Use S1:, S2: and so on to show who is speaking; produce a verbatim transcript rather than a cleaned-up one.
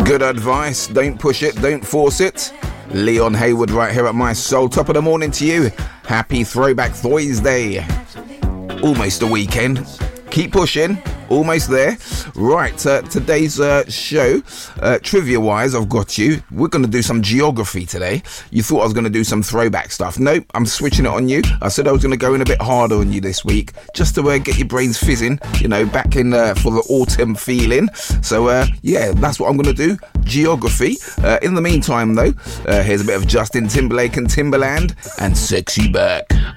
S1: Good advice. Don't push it. Don't force it. Leon Haywood right here at my soul. Top of the morning to you. Happy Throwback Thursday. Almost a weekend. Keep pushing. Almost there. Right, uh, today's uh, show, uh, trivia-wise, I've got you. We're going to do some geography today. You thought I was going to do some throwback stuff. Nope, I'm switching it on you. I said I was going to go in a bit harder on you this week, just to uh, get your brains fizzing, you know, back in uh, for the autumn feeling. So, uh, yeah, that's what I'm going to do. Geography. Uh, in the meantime, though, uh, here's a bit of Justin Timberlake and Timberland and Sexy Back.